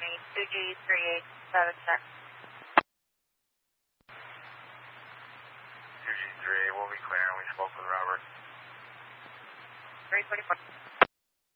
me 2G3876. 2G38, we'll be clearing. We spoke with Robert. 344.